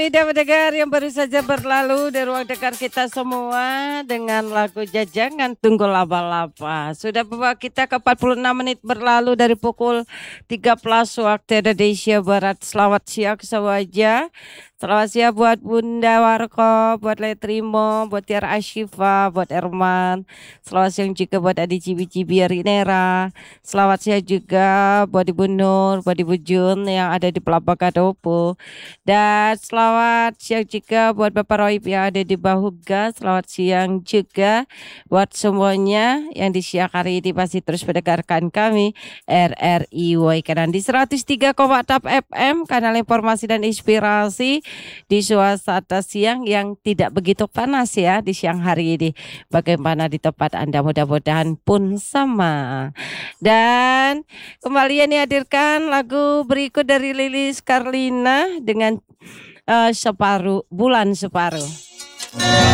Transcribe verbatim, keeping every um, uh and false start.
Tidak mendengar yang baru saja berlalu di ruang dengar kita semua dengan lagu Jajangan Tunggu Laba-Laba. Sudah bawa kita ke empat puluh enam menit berlalu dari pukul tiga belas waktu Indonesia Barat. Selamat siang semuanya. Selamat siang buat Bunda Warko, buat Letrimo, buat Tiara Ashifa, buat Erman. Selamat siang juga buat Adi Cibi-Cibi Rinera. Selamat siang juga buat Ibu Nur, buat Ibu Jun yang ada di Pelabuhan Kadopo. Dan selamat siang juga buat Bapak Roib yang ada di Bahuga. Selamat siang juga buat semuanya yang di siang hari ini masih terus mendengarkan kami R R I Woikanan di seratus tiga koma enam F M, kanal informasi dan inspirasi di suasana siang yang tidak begitu panas ya di siang hari ini. Bagaimana di tempat Anda, mudah-mudahan pun sama. Dan kembali ini hadirkan lagu berikut dari Lilis Karlina dengan uh, separuh bulan separuh.